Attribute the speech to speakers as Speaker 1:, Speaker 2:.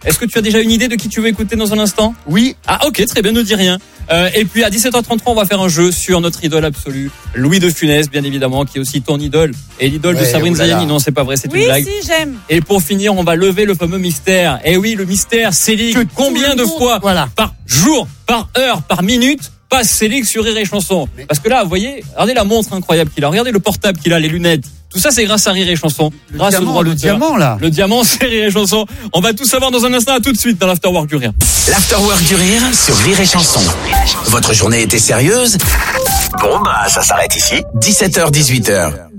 Speaker 1: Est-ce que tu as déjà une idée de qui tu veux écouter dans un instant?
Speaker 2: Oui.
Speaker 1: Ah ok, très bien, ne dis rien. Et puis à 17h33, on va faire un jeu sur notre idole absolue, Louis de Funès, bien évidemment, qui est aussi ton idole et l'idole de Sabrine Zaïani. Non, c'est pas vrai, c'est une blague.
Speaker 3: Oui, si, j'aime.
Speaker 1: Et pour finir, on va lever le fameux mystère. Et oui, le mystère, Céline, combien de fois par jour, par heure, par minute passe Céline sur Rire et Chanson? Parce que là, vous voyez, regardez la montre incroyable qu'il a, regardez le portable qu'il a, les lunettes. Tout ça, c'est grâce à Rire et Chanson. Grâce au droit d'auteur.
Speaker 2: Le diamant, là.
Speaker 1: Le diamant, c'est Rire et Chanson. On va tout savoir dans un instant, à tout de suite dans l'Afterwork du Rire.
Speaker 4: L'Afterwork du Rire sur Rire et Chanson. Votre journée était sérieuse? Bon, ça s'arrête ici. 17h, 18h.